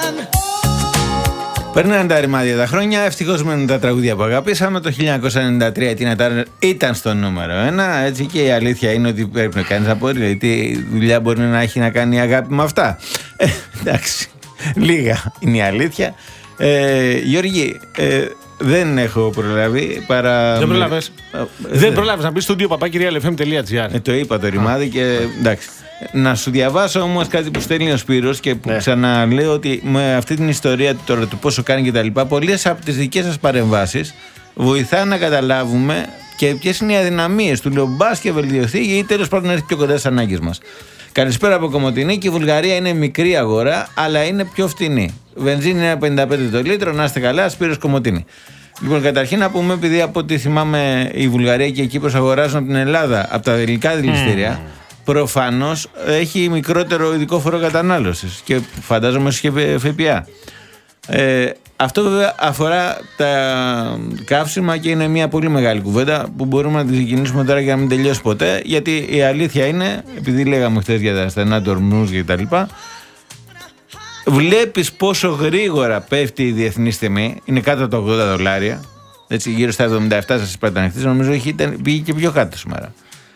Περνάνε τα ρημάδια τα χρόνια, ευτυχώς μένουν τα τραγούδια που αγαπήσαμε. Το 1993 η Τίνα Τάρνερ ήταν στο νούμερο 1, έτσι, και η αλήθεια είναι ότι πρέπει να κάνεις από δηλαδή τι δουλειά μπορεί να έχει να κάνει η αγάπη με αυτά. Εντάξει, λίγα είναι η αλήθεια. Γιώργη, δεν έχω προλάβει παρά... Δεν προλάβες. Δεν προλάβες να μπεις στο studio@realfm.gr. Το είπα το ρημάδι και εντάξει. Να σου διαβάσω όμως κάτι που στέλνει ο Σπύρος και που ξαναλέω ότι με αυτή την ιστορία τώρα του πόσο κάνει και τα λοιπά, πολλές από τις δικές σας παρεμβάσεις βοηθά να καταλάβουμε και ποιες είναι οι αδυναμίες του λομπάς και βελτιωθεί ή τέλος πάντων να έρθει πιο κοντά στις ανάγκες μας. Καλησπέρα από Κομοτηνή, και η Βουλγαρία είναι μικρή αγορά, αλλά είναι πιο φτηνή. Βενζίνη είναι 55 το λίτρο, να είστε καλά, Σπύρος Κομοτηνή. Λοιπόν, καταρχήν να πούμε, επειδή από ό,τι θυμάμαι η Βουλγαρία και η Κύπρος αγοράζουν από την Ελλάδα, από τα ελληνικά δηληστήρια, προφανώς έχει μικρότερο ειδικό φόρο κατανάλωσης και φαντάζομαι και ΦΠΑ. Αυτό βέβαια αφορά τα καύσιμα και είναι μια πολύ μεγάλη κουβέντα που μπορούμε να τη ξεκινήσουμε τώρα και να μην τελειώσει ποτέ, γιατί η αλήθεια είναι, επειδή λέγαμε χθες για τα στενά του Ορμούζ και τα λοιπά, βλέπεις πόσο γρήγορα πέφτει η διεθνής τιμή, είναι κάτω από τα $80, έτσι, γύρω στα 77 σας είπα ήταν χθες, νομίζω πήγε και πιο κάτω σήμερα.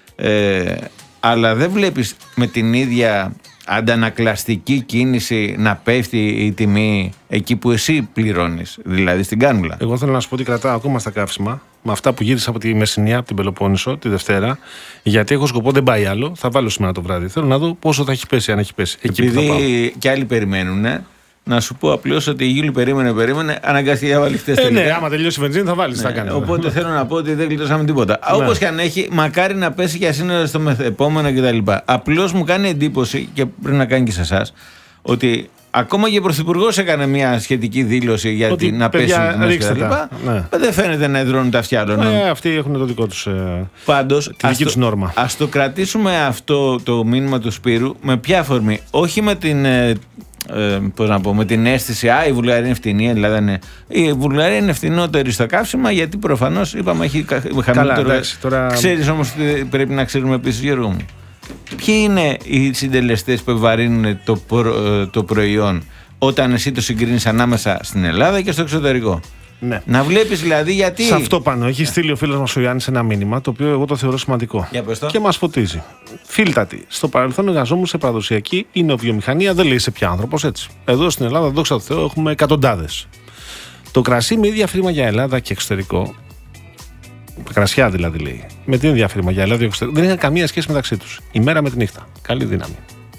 Αλλά δεν βλέπεις με την ίδια αντανακλαστική κίνηση να πέφτει η τιμή εκεί που εσύ πληρώνεις, δηλαδή στην κάνουλα. Εγώ θέλω να σου πω ότι κρατάω ακόμα στα καύσιμα με αυτά που γύρισα από τη Μεσσηνία, από την Πελοπόννησο, τη Δευτέρα, γιατί έχω σκοπό, δεν πάει άλλο. Θα βάλω σήμερα το βράδυ. Θέλω να δω πόσο θα έχει πέσει, αν έχει πέσει. Εκεί επειδή που θα πάω. Και άλλοι περιμένουν, να σου πω απλώς ότι η Γιούλη περίμενε, αναγκαστικά βάλει χτες τελικά. Ναι, άμα τελειώσει η βενζίνη θα βάλει. Ναι, οπότε θέλω να πω ότι δεν γλιτώσαμε τίποτα. Ναι. Όπως και αν έχει, μακάρι να πέσει και ας είναι στο επόμενο κτλ. Απλώς μου κάνει εντύπωση, και πρέπει να κάνει και σε εσάς, ότι ακόμα και ο Πρωθυπουργός έκανε μια σχετική δήλωση για ότι να πέσει η τιμή κτλ. Ναι. Δεν φαίνεται να εδρώνουν τα αυτιά άλλων. Αυτοί έχουν το δικό τους. Πάντως, τη δική τους νόρμα. Ας το κρατήσουμε αυτό το μήνυμα του Σπύρου με ποια αφορμή? Όχι με την. Πώς να πω, με την αίσθηση η Βουλγαρία είναι φτηνή, η Ελλάδα είναι. Η Βουλγαρία είναι φτηνότερη στο καύσιμα, γιατί προφανώς είπαμε έχει χαμηλότερο. Τώρα... Ξέρεις όμως ότι πρέπει να ξέρουμε επίσης, Γιώργο μου, ποιοι είναι οι συντελεστές που βαρύνουν το προϊόν όταν εσύ το συγκρίνεις ανάμεσα στην Ελλάδα και στο εξωτερικό. Ναι. Να βλέπεις δηλαδή γιατί. Σε αυτό πάνω έχει στείλει ο φίλος μας ο Γιάννης ένα μήνυμα, το οποίο εγώ το θεωρώ σημαντικό. Και μας φωτίζει. Φίλτατη. Στο παρελθόν εργαζόμουν σε παραδοσιακή υνοβιομηχανία, δεν λέει σε πια άνθρωπος, έτσι. Εδώ στην Ελλάδα, δόξα τω Θεώ, έχουμε εκατοντάδες. Το κρασί με ίδια φρύμα για Ελλάδα και εξωτερικό. Κρασιά δηλαδή λέει. Με την ίδια φρύμα για Ελλάδα και εξωτερικό. Δεν είχαν καμία σχέση μεταξύ τους. Η μέρα με τη νύχτα. Καλή δύναμη.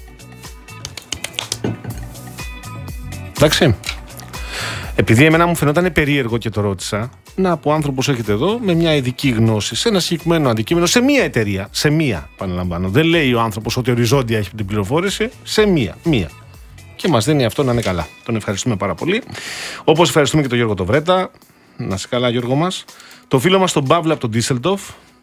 Εντάξει. Επειδή εμένα μου φαινόταν περίεργο και το ρώτησα, να που άνθρωπος έρχεται εδώ με μια ειδική γνώση σε ένα συγκεκριμένο αντικείμενο, σε μία εταιρεία. Σε μία, παραλαμβάνω. Δεν λέει ο άνθρωπος ότι οριζόντια έχει την πληροφόρηση, σε μία. Και μας δίνει αυτό να είναι καλά. Τον ευχαριστούμε πάρα πολύ. Όπως ευχαριστούμε και τον Γιώργο το Βρέτα. Να είσαι καλά, Γιώργο μας. Το φίλο μας τον Παύλο από τον Ντίσσελντοφ.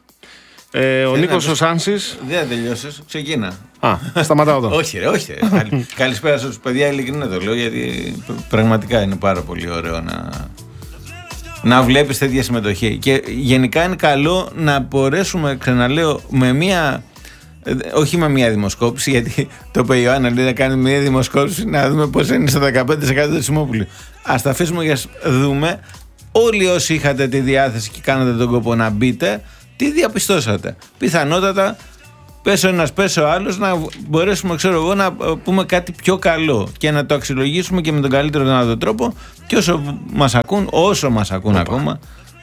Ο Νίκος ο Σάνσης. Δεν τελειώσεις, ξεκίνα. Σταματάω εδώ. Όχι. Καλησπέρα σας, παιδιά, ειλικρινά το λέω, γιατί πραγματικά είναι πάρα πολύ ωραίο να βλέπεις τέτοια συμμετοχή. Και γενικά είναι καλό να μπορέσουμε, ξαναλέω, όχι με μια δημοσκόπηση, γιατί το είπε η Ιωάννα, λέει να κάνει μια δημοσκόπηση να δούμε πώς είναι στο 15% του Σιμόπουλου. Ας τα αφήσουμε για να δούμε όλοι όσοι είχατε τη διάθεση και κάνατε τον κόπο να μπείτε, τι διαπιστώσατε. Πιθανότατα πέσω ένας πέσω άλλος, να μπορέσουμε, ξέρω εγώ, να πούμε κάτι πιο καλό και να το αξιολογήσουμε και με τον καλύτερο δυνατό τρόπο, και όσο μας ακούν ακόμα.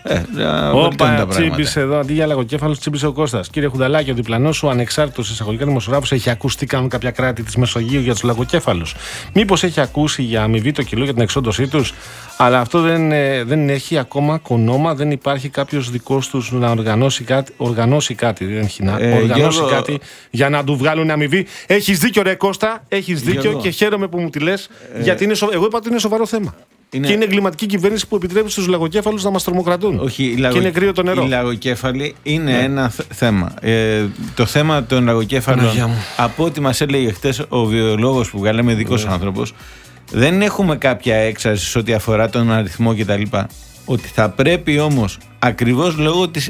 Τσίμπησε εδώ, αντί για λαγοκέφαλος, τσίμπησε ο Κώστας. Κύριε Χουνταλάκη, ο διπλανός σου ανεξάρτητος εισαγωγικά δημοσιογράφος έχει ακούσει τι κάνουν κάποια κράτη της Μεσογείου για τους λαγοκέφαλους? Μήπως έχει ακούσει για αμοιβή το κιλό για την εξόντωσή τους? Αλλά αυτό δεν έχει ακόμα κονόμα, δεν υπάρχει κάποιος δικός τους να οργανώσει κάτι. Δεν έχει να οργανώσει κάτι για να του βγάλουν αμοιβή. Έχεις δίκιο, ρε Κώστα, έχεις δίκιο, και χαίρομαι που μου τη λες, γιατί εγώ είπα ότι είναι σοβαρό θέμα. Και είναι εγκληματική κυβέρνηση που επιτρέπει στους λαγοκέφαλους να μας τρομοκρατούν. Όχι, και είναι κρύο το νερό. Οι λαγοκέφαλοι είναι ένα θέμα. Το θέμα των λαγοκέφαλων, από ό,τι μας έλεγε χτες ο βιολόγος που βγάλαμε, ειδικός άνθρωπος, δεν έχουμε κάποια έξαρση σε ό,τι αφορά τον αριθμό κτλ. Ότι θα πρέπει όμως, ακριβώς λόγω της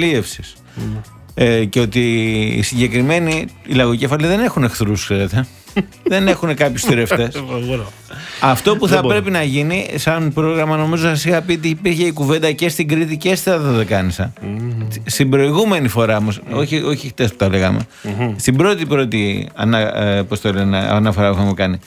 υπεραλίευσης, και ότι οι συγκεκριμένοι οι λαγοκέφαλοι δεν έχουν εχθρούς, ξέρετε. Δεν έχουν κάποιους θηρευτές. Αυτό που θα πρέπει να γίνει, σαν πρόγραμμα, νομίζω σας είχα πει ότι υπήρχε η κουβέντα και στην Κρήτη και στα Δωδεκάνησα. Στην προηγούμενη φορά όμως, όχι χτες που τα λέγαμε, στην πρώτη αναφορά που είχαμε κάνει,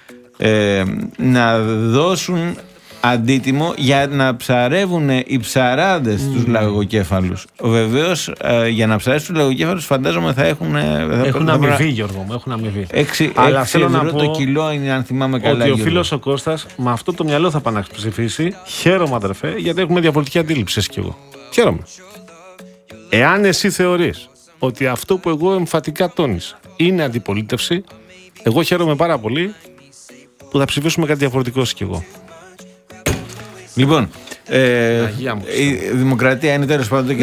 να δώσουν αντίτιμο για να ψαρεύουν οι ψαράδες τους λαγοκέφαλους. Βεβαίως, για να ψαρεύουν τους λαγοκέφαλους, φαντάζομαι θα έχουν. Έχουν αμοιβή, Γιώργο μου, έχουν αμοιβή. 6 ευρώ το κιλό είναι, αν θυμάμαι καλά. Ότι ο φίλος ο Κώστας με αυτό το μυαλό θα πάει να ψηφίσει. Χαίρομαι, αδερφέ, γιατί έχουμε διαφορετική αντίληψη, εσύ και εγώ. Χαίρομαι. Εάν εσύ θεωρείς ότι αυτό που εγώ εμφατικά τόνισα είναι αντιπολίτευση, εγώ χαίρομαι πάρα πολύ που θα ψηφίσουμε κάτι διαφορετικό, εσύ και εγώ. Λοιπόν, η δημοκρατία είναι τέλος πάντων και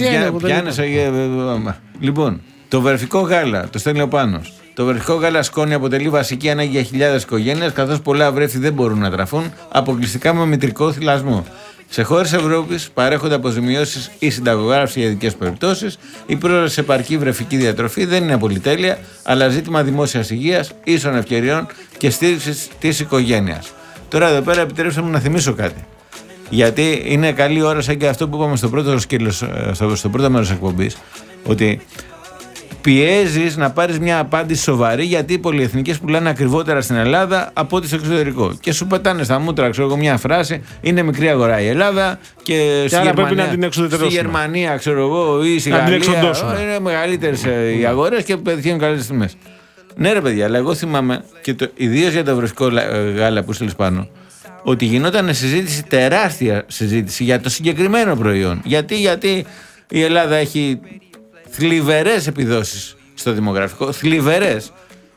Λοιπόν, το βερφικό γάλα, το στέλνει ο Πάνος. Το βερφικό γάλα σκόνη αποτελεί βασική ανάγκη για χιλιάδες οικογένειες, καθώς πολλά βρέφη δεν μπορούν να τραφούν αποκλειστικά με μητρικό θυλασμό. Σε χώρες Ευρώπης παρέχονται αποζημιώσεις ή συνταγογράφηση για ειδικές περιπτώσεις. Η πρόσβαση σε επαρκή βρεφική διατροφή δεν είναι πολυτέλεια, αλλά ζήτημα δημόσιας υγείας, ίσων ευκαιριών και στήριξης της οικογένειας. Τώρα εδώ πέρα επιτρέψτε μου να θυμίσω κάτι. Γιατί είναι καλή ώρα, σαν και αυτό που είπαμε στο πρώτο σκέλος, στο πρώτο μέρος της εκπομπής, ότι πιέζεις να πάρεις μια απάντηση σοβαρή, γιατί οι πολυεθνικές πουλάνε ακριβότερα στην Ελλάδα από ό,τι στο εξωτερικό. Και σου πετάνε στα μούτρα, ξέρω εγώ, μια φράση: είναι μικρή αγορά η Ελλάδα και στη Γερμανία, ξέρω εγώ, ή στη Γαλλία είναι μεγαλύτερες οι αγορές και πετυχαίνουν καλύτερες τιμές. Ναι, ρε παιδιά, αλλά εγώ θυμάμαι, και ιδίως για το βρεφικό γάλα που στείλεις πάνω, ότι γινόταν συζήτηση, τεράστια συζήτηση για το συγκεκριμένο προϊόν. Γιατί η Ελλάδα έχει θλιβερές επιδόσεις στο δημογραφικό, θλιβερές.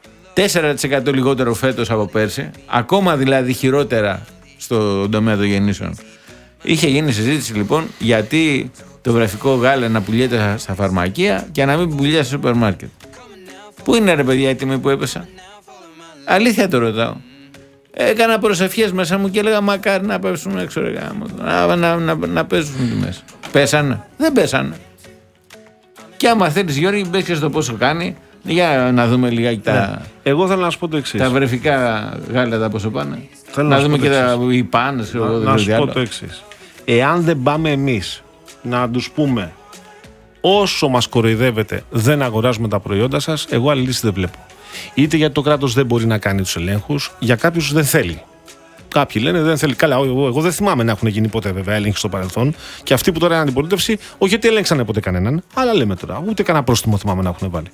4% λιγότερο φέτος από πέρσι, ακόμα δηλαδή χειρότερα στον τομέα των γεννήσεων. Είχε γίνει συζήτηση λοιπόν γιατί το βρεφικό γάλα να πουλιέται στα φαρμακεία και να μην πουλιέται στο σούπερ μάρκετ. Πού είναι, ρε παιδιά, η τιμή που έπεσα? Αλήθεια το ρωτάω. Έκανα προσευχές μέσα μου και έλεγα μακάρι να πέσουν έξω, να πέσουν τιμές. Πέσανε? Δεν πέσανε. Και άμα θέλεις, Γιώργη, μπες και στο πόσο κάνει, για να δούμε λιγάκι τα. Εγώ θέλω να σου πω το εξής. Τα βρεφικά γάλατα πόσο πάνε. Να δούμε και οι πάνες. Να σου πω το εξής. Εάν δεν πάμε εμείς να τους πούμε όσο μας κοροϊδεύετε δεν αγοράζουμε τα προϊόντα σας, εγώ άλλη λύση δεν βλέπω. Είτε γιατί το κράτος δεν μπορεί να κάνει τους ελέγχους, για κάποιους δεν θέλει. Κάποιοι λένε δεν θέλει. Καλά, εγώ δεν θυμάμαι να έχουν γίνει ποτέ βέβαια έλεγχοι στο παρελθόν. Και αυτοί που τώρα είναι αντιπολίτευση, όχι ότι ελέγξανε ποτέ κανέναν, αλλά λέμε τώρα, ούτε κανένα πρόστιμο θυμάμαι να έχουν βάλει.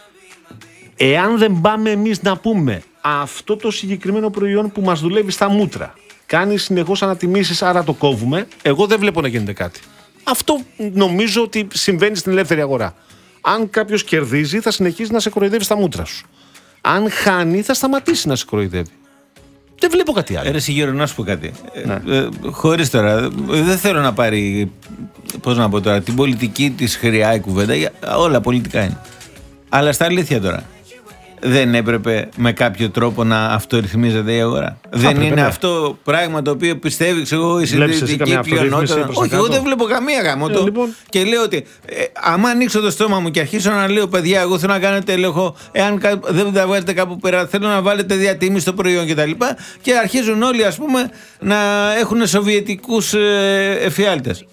Εάν δεν πάμε εμείς να πούμε αυτό το συγκεκριμένο προϊόν που μας δουλεύει στα μούτρα, κάνει συνεχώς ανατιμήσεις, άρα το κόβουμε, εγώ δεν βλέπω να γίνεται κάτι. Αυτό νομίζω ότι συμβαίνει στην ελεύθερη αγορά. Αν κάποιος κερδίζει, θα συνεχίσει να σε κοροϊδεύει στα μούτρα σου. Αν χάνει, θα σταματήσει να σε κοροϊδεύει. Δεν βλέπω κάτι άλλο. Εσύ Γιώργο, να σου πω κάτι. Χωρίς τώρα, δεν θέλω να πάρει, πώς να πω τώρα, την πολιτική της χρειά η κουβέντα. Όλα πολιτικά είναι. Αλλά στα αλήθεια τώρα, δεν έπρεπε με κάποιο τρόπο να αυτορυθμίζεται η αγορά? Δεν είναι αυτό πράγμα το οποίο πιστεύει εγώ η συντηρητική πλειονότητα? Όχι, εγώ δεν βλέπω καμία γαμότο. Λοιπόν. Και λέω ότι άμα ανοίξω το στόμα μου και αρχίσω να λέω, παιδιά, εγώ θέλω να κάνετε έλεγχο, εάν δεν τα βάλετε κάπου πέρα, θέλω να βάλετε διατίμηση στο προϊόν κτλ. Και αρχίζουν όλοι, ας πούμε, να έχουν σοβιετικούς εφιάλτες.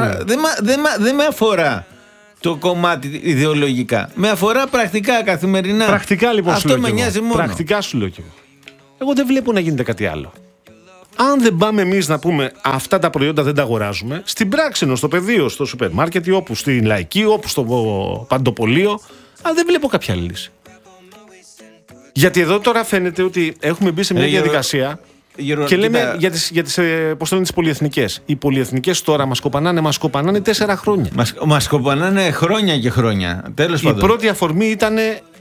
Δεν με αφορά το κομμάτι ιδεολογικά. Με αφορά πρακτικά, καθημερινά. Πρακτικά λοιπόν. Αυτό με νοιάζει μόνο. Πρακτικά σου λέω και εγώ. Εγώ δεν βλέπω να γίνεται κάτι άλλο. Αν δεν πάμε εμείς να πούμε αυτά τα προϊόντα δεν τα αγοράζουμε, στην πράξη, στο πεδίο, στο σούπερ μάρκετ ή όπου, στην λαϊκή, όπου στο παντοπολείο, αλλά δεν βλέπω κάποια άλλη λύση. Γιατί εδώ τώρα φαίνεται ότι έχουμε μπει σε μια διαδικασία. Και λέμε για τις πολυεθνικές. Οι πολυεθνικές τώρα μας κοπανάνε 4 χρόνια. Μας κοπανάνε χρόνια και χρόνια. Τέλος πάντων. Η πρώτη αφορμή ήταν.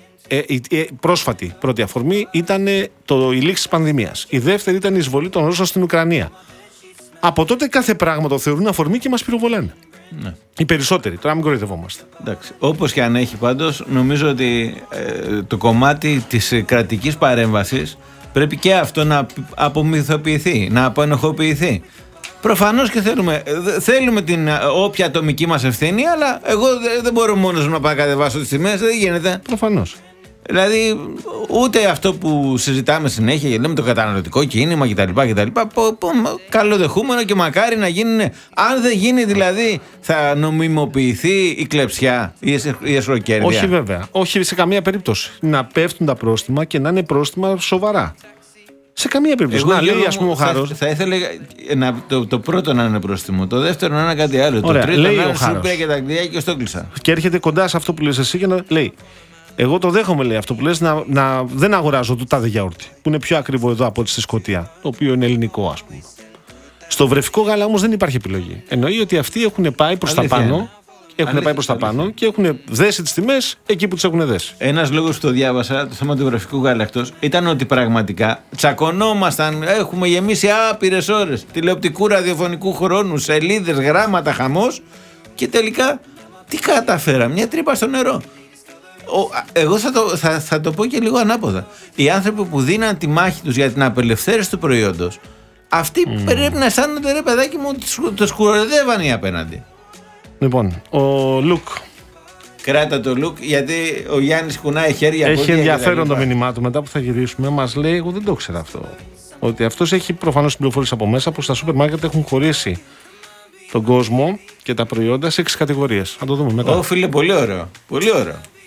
Πρόσφατη πρώτη αφορμή ήταν η λήξη της πανδημίας. Η δεύτερη ήταν η εισβολή των Ρώσων στην Ουκρανία. Από τότε κάθε πράγμα το θεωρούν αφορμή και μας πυροβολάνε. Ναι. Οι περισσότεροι. Τώρα μην κοροϊδευόμαστε. Όπως και αν έχει, πάντως, νομίζω ότι το κομμάτι της κρατικής παρέμβασης πρέπει και αυτό να απομυθοποιηθεί, να αποενοχοποιηθεί. Προφανώς και θέλουμε την όποια ατομική μας ευθύνη, αλλά εγώ δεν μπορώ μόνος μου να πάω να κατεβάσω τις τιμές, δεν γίνεται. Προφανώς. Δηλαδή, ούτε αυτό που συζητάμε συνέχεια, γιατί λέμε το καταναλωτικό κίνημα κτλ. Καλοδεχούμενο και μακάρι να γίνουν. Αν δεν γίνει, δηλαδή, θα νομιμοποιηθεί η κλεψιά, η εσχροκέρδεια. Όχι, βέβαια. Όχι σε καμία περίπτωση. Να πέφτουν τα πρόστιμα και να είναι πρόστιμα σοβαρά. Σε καμία περίπτωση. Εγώ, να λέει, ας πούμε, ο Χάρος. Θα ήθελα το πρώτο να είναι πρόστιμο, το δεύτερο να είναι κάτι άλλο. Ωραία, το τρίτο λέει να είναι ο Χάρος. σούπια και τα κλειδιά και στο κλείσα. Και έρχεται κοντά σε αυτό που λες εσύ και να λέει. Εγώ το δέχομαι, λέει, αυτό που λες, δεν αγοράζω το τάδε γιαούρτι, που είναι πιο ακριβό εδώ από ό,τι στη Σκωτία, το οποίο είναι ελληνικό, ας πούμε. Στο βρεφικό γάλα όμως δεν υπάρχει επιλογή. Εννοεί ότι αυτοί έχουν πάει προς τα πάνω. Και έχουν δέσει τις τιμές εκεί που τις έχουν δέσει. Ένας λόγος που το διάβασα, το θέμα του βρεφικού γάλακτος, ήταν ότι πραγματικά τσακωνόμασταν, έχουμε γεμίσει άπειρες ώρες τηλεοπτικού ραδιοφωνικού χρόνου, σελίδες, γράμματα, χαμός, και τελικά τι καταφέρα, μια τρύπα στο νερό. Εγώ θα το πω και λίγο ανάποδα. Οι άνθρωποι που δίναν τη μάχη τους για την απελευθέρωση του προϊόντος, αυτοί πρέπει να αισθάνονται, ρε παιδάκι μου, ότι τους κουροδεύαν οι απέναντι. Λοιπόν, ο Λουκ. Κράτα το Λουκ, γιατί ο Γιάννης κουνάει χέρια. Έχει ενδιαφέρον το μήνυμά του μετά που θα γυρίσουμε. Μας λέει, εγώ δεν το ξέρω αυτό, ότι αυτός έχει προφανώς πληροφορίες από μέσα που στα σούπερ μάρκετ έχουν χωρίσει τον κόσμο και τα προϊόντα σε 6 κατηγορίες. Θα το δούμε μετά. Φίλε, πολύ ωραίο. Πολύ ωραίο.